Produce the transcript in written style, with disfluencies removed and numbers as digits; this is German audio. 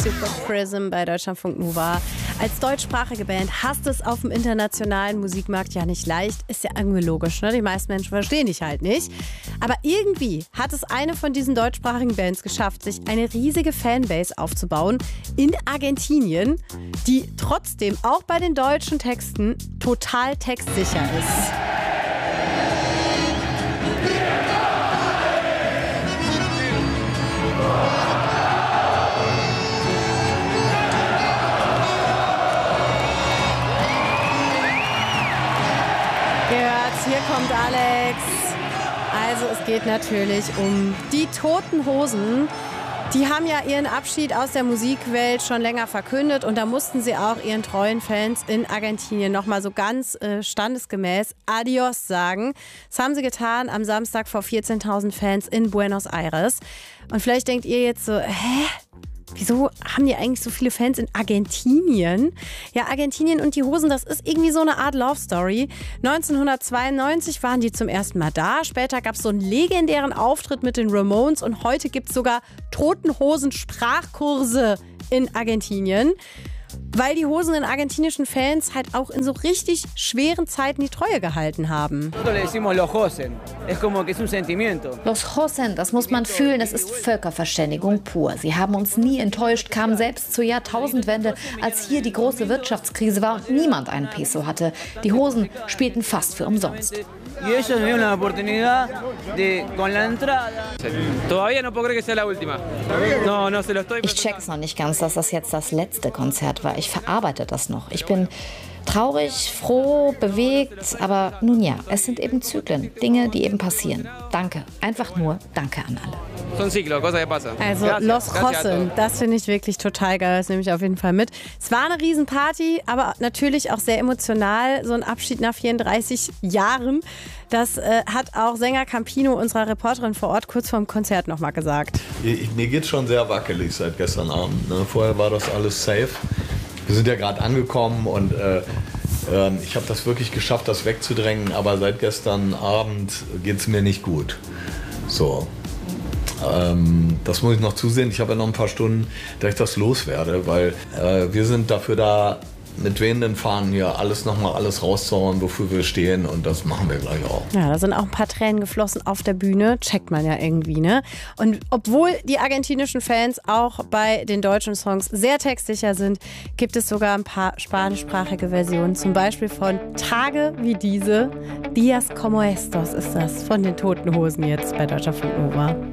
Super Prism bei Deutschlandfunk Nova. Als deutschsprachige Band hast es auf dem internationalen Musikmarkt ja nicht leicht. Ist ja irgendwie logisch, ne? Die meisten Menschen verstehen dich halt nicht. Aber irgendwie hat es eine von diesen deutschsprachigen Bands geschafft, sich eine riesige Fanbase aufzubauen in Argentinien, die trotzdem auch bei den deutschen Texten total textsicher ist. Hier kommt Alex. Also es geht natürlich um die Toten Hosen. Die haben ja ihren Abschied aus der Musikwelt schon länger verkündet und da mussten sie auch ihren treuen Fans in Argentinien nochmal so ganz standesgemäß Adios sagen. Das haben sie getan am Samstag vor 14.000 Fans in Buenos Aires. Und vielleicht denkt ihr jetzt so, wieso haben die eigentlich so viele Fans in Argentinien? Ja, Argentinien und die Hosen, das ist irgendwie so eine Art Love Story. 1992 waren die zum ersten Mal da. Später gab es so einen legendären Auftritt mit den Ramones und heute gibt es sogar Toten Hosen Sprachkurse in Argentinien. Weil die Hosen den argentinischen Fans halt auch in so richtig schweren Zeiten die Treue gehalten haben. Los Hosen, das muss man fühlen, das ist Völkerverständigung pur. Sie haben uns nie enttäuscht, kamen selbst zur Jahrtausendwende, als hier die große Wirtschaftskrise war und niemand einen Peso hatte. Die Hosen spielten fast für umsonst. Ich check's noch nicht ganz, dass das jetzt das letzte Konzert war. Ich verarbeite das noch. Ich bin traurig, froh, bewegt, aber nun ja, es sind eben Zyklen, Dinge, die eben passieren. Danke, einfach nur Danke an alle. Also Los Hosen, das finde ich wirklich total geil, das nehme ich auf jeden Fall mit. Es war eine Riesenparty, aber natürlich auch sehr emotional, so ein Abschied nach 34 Jahren. Das hat auch Sänger Campino, unserer Reporterin vor Ort, kurz vorm Konzert nochmal gesagt. Mir geht's schon sehr wackelig seit gestern Abend. Ne? Vorher war das alles safe. Wir sind ja gerade angekommen und ich habe das wirklich geschafft, das wegzudrängen, aber seit gestern Abend geht es mir nicht gut. So, das muss ich noch zusehen. Ich habe ja noch ein paar Stunden, dass ich das loswerde, weil wir sind dafür da, mit wehenden Fahnen hier alles rauszuhauen, wofür wir stehen und das machen wir gleich auch. Ja, da sind auch ein paar Tränen geflossen auf der Bühne, checkt man ja irgendwie, ne? Und obwohl die argentinischen Fans auch bei den deutschen Songs sehr textsicher sind, gibt es sogar ein paar spanischsprachige Versionen, zum Beispiel von Tage wie diese, Días como estos ist das, von den Toten Hosen jetzt bei Deutschlandfunk Nova.